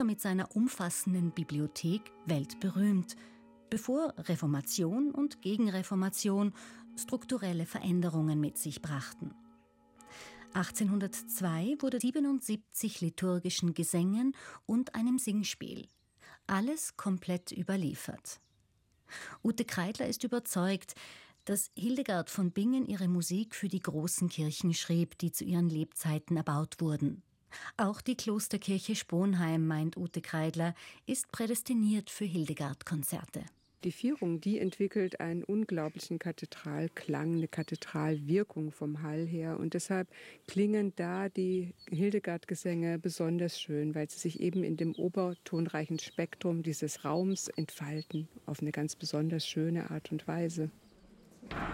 mit seiner umfassenden Bibliothek weltberühmt, bevor Reformation und Gegenreformation strukturelle Veränderungen mit sich brachten. 1802 wurde 77 liturgischen Gesängen und einem Singspiel. Alles komplett überliefert. Ute Kreidler ist überzeugt, dass Hildegard von Bingen ihre Musik für die großen Kirchen schrieb, die zu ihren Lebzeiten erbaut wurden. Auch die Klosterkirche Sponheim, meint Ute Kreidler, ist prädestiniert für Hildegard-Konzerte. Die Vierung, die entwickelt einen unglaublichen Kathedralklang, eine Kathedralwirkung vom Hall her. Und deshalb klingen da die Hildegard-Gesänge besonders schön, weil sie sich eben in dem obertonreichen Spektrum dieses Raums entfalten, auf eine ganz besonders schöne Art und Weise.